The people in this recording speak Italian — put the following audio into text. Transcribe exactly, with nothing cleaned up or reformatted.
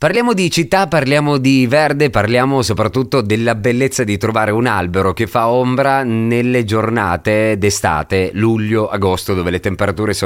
Parliamo di città, parliamo di verde, parliamo soprattutto della bellezza di trovare un albero che fa ombra nelle giornate d'estate, luglio, agosto, dove le temperature sono